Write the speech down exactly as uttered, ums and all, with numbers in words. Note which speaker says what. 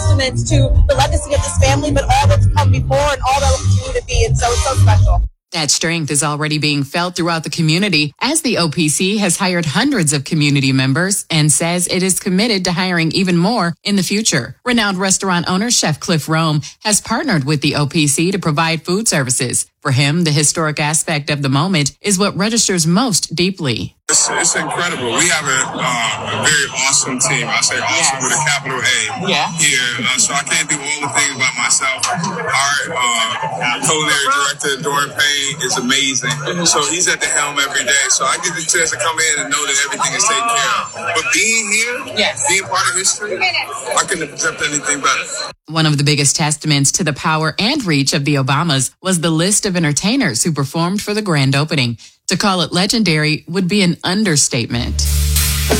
Speaker 1: testament to the legacy of this family, but all that's come before and all that will continue to be. And so it's so special.
Speaker 2: That strength is already being felt throughout the community as the O P C has hired hundreds of community members and says it is committed to hiring even more in the future. Renowned restaurant owner Chef Cliff Rome has partnered with the O P C to provide food services. For him, the historic aspect of the moment is what registers most deeply.
Speaker 3: It's, it's incredible. We have a, uh, a very awesome team. I say awesome yes. with a capital A
Speaker 2: yeah.
Speaker 3: here. Uh, so I can't do all the things by myself. Our uh, culinary director, Dorian Payne, is amazing. So he's at the helm every day. So I get the chance to come in and know that everything is taken care of. But being here,
Speaker 2: yes.
Speaker 3: being part of history, I couldn't have accepted anything better.
Speaker 2: One of the biggest testaments to the power and reach of the Obamas was the list of entertainers who performed for the grand opening. To call it legendary would be an understatement.